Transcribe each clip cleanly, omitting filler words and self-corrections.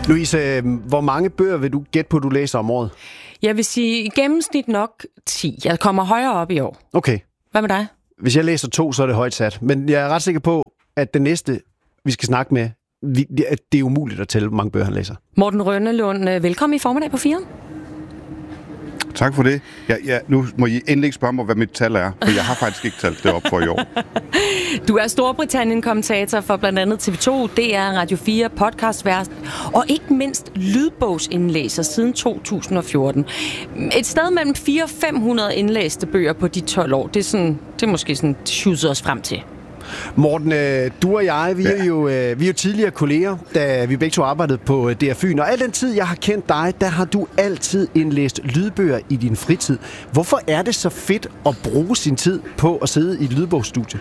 Louise, hvor mange bøger vil du gætte på, du læser om året? Jeg vil sige i gennemsnit nok 10. Jeg kommer højere op i år. Okay. Hvad med dig? Hvis jeg læser 2, så er det højt sat. Men jeg er ret sikker på, at det næste, vi skal snakke med, det er umuligt at tælle, hvor mange bøger han læser. Morten Rønnelund, velkommen i formiddag på 4. Tak for det. Nu må I endelig ikke spørge mig, hvad mit tal er, for jeg har faktisk ikke talt det op for i år. Du er Storbritannien-kommentator for blandt andet TV2, DR, Radio 4, podcastvært og ikke mindst lydbogsindlæser siden 2014. Et sted mellem 400-500 indlæste bøger på de 12 år. Det er måske sådan, det schusser os frem til. Morten, du og jeg, vi er jo tidligere kolleger, da vi begge to arbejdede på DR Fyn. Og al den tid, jeg har kendt dig, der har du altid indlæst lydbøger i din fritid. Hvorfor er det så fedt at bruge sin tid på at sidde i et lydbogsstudie?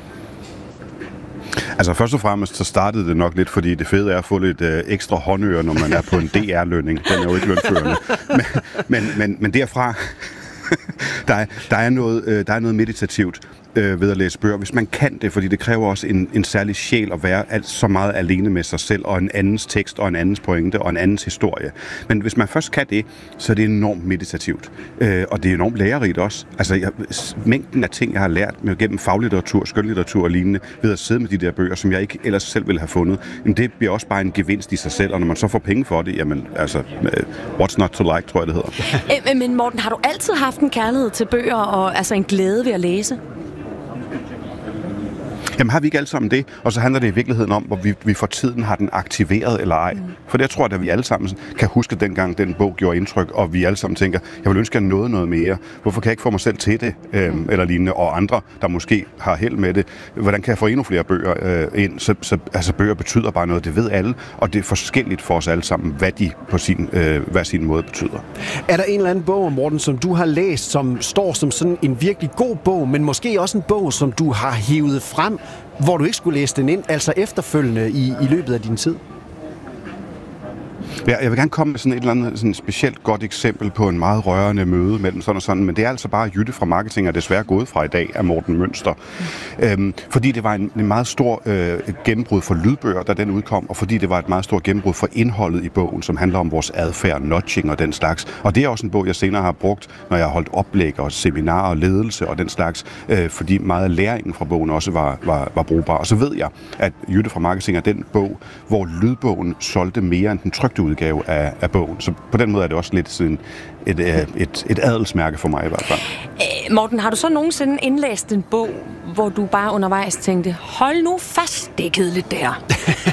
Altså først og fremmest så startede det nok lidt, fordi det fede er at få lidt ekstra håndører, når man er på en DR-lønning. Den er jo ikke lønførende. Men derfra, der er noget meditativt ved at læse bøger, hvis man kan det, fordi det kræver også en særlig sjæl at være så meget alene med sig selv, og en andens tekst, og en andens pointe, og en andens historie. Men hvis man først kan det, så er det enormt meditativt. Og det er enormt lærerigt også. Altså, mængden af ting, jeg har lært med gennem faglitteratur, skønlitteratur og lignende, ved at sidde med de der bøger, som jeg ikke ellers selv ville have fundet, men det bliver også bare en gevinst i sig selv, og når man så får penge for det, jamen, altså, what's not to like, tror jeg, det hedder. Men Morten, har du altid haft en kærlighed til bøger, og altså en glæde ved at læse? Jamen har vi ikke alle sammen det? Og så handler det i virkeligheden om, hvor vi for tiden har den aktiveret eller ej. For det tror jeg, at vi alle sammen kan huske dengang, den bog gjorde indtryk, og vi alle sammen tænker, jeg vil ønske, at jeg nåede noget mere. Hvorfor kan jeg ikke få mig selv til det? Eller lignende. Og andre, der måske har held med det. Hvordan kan jeg få endnu flere bøger ind? Så bøger betyder bare noget, det ved alle. Og det er forskelligt for os alle sammen, hvad de på hver sin måde betyder. Er der en eller anden bog, Morten, som du har læst, som står som sådan en virkelig god bog, men måske også en bog, som du har hivet frem, hvor du ikke skulle læse den ind, altså efterfølgende i løbet af din tid? Ja, jeg vil gerne komme med sådan et eller andet sådan specielt godt eksempel på en meget rørende møde mellem sådan og sådan, men det er altså bare Jytte fra Marketing er desværre gået fra i dag af Morten Mønster. Fordi det var en meget stor gennembrud for lydbøger, da den udkom, og fordi det var et meget stort gennembrud for indholdet i bogen, som handler om vores adfærd, nudging og den slags. Og det er også en bog, jeg senere har brugt, når jeg har holdt oplæg og seminarer og ledelse og den slags, fordi meget af læringen fra bogen også var brugbar. Og så ved jeg, at Jytte fra Marketing er den bog, hvor lydbogen solgte mere end den trykte udgave af bogen. Så på den måde er det også lidt sådan et adelsmærke for mig i hvert fald. Morten, har du så nogensinde indlæst en bog, hvor du bare undervejs tænkte, hold nu fast, det er kedeligt der?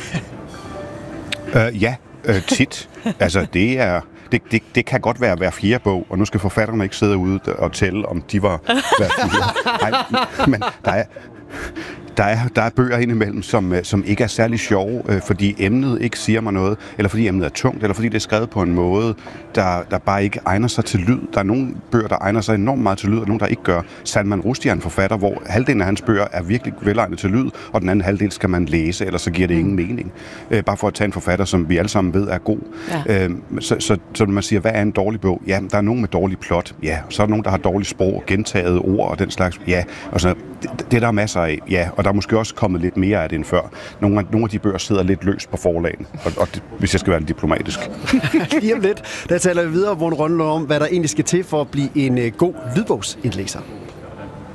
Ja, tit. Altså det kan godt være hver fjerde bog, og nu skal forfatterne ikke sidde ude og tælle, om de var hver fjerde. Nej, men der er bøger indimellem, som ikke er særlig sjove, fordi emnet ikke siger mig noget, eller fordi emnet er tungt, eller fordi det er skrevet på en måde, der bare ikke egner sig til lyd. Der er nogle bøger, der egner sig enormt meget til lyd, og nogle, der ikke gør. Salman Rushdie er en forfatter, hvor halvdelen af hans bøger er virkelig velegnet til lyd, og den anden halvdel skal man læse, ellers så giver det ingen mening. Bare for at tage en forfatter, som vi alle sammen ved er god. Ja. Så når man siger, hvad er en dårlig bog? Ja, der er nogen med dårlig plot. Ja, så er der nogen, der har dårligt sprog, gentaget ord og den slags. Ja, og så det er der masser af. Ja, og der er måske også kommet lidt mere af det end før. Nogle af de bøger sidder lidt løst på forlagen, og det, hvis jeg skal være lidt diplomatisk. Lige om lidt, der taler vi videre, Morten Rønnelund, om, hvad der egentlig skal til for at blive en god lydbogsindlæser.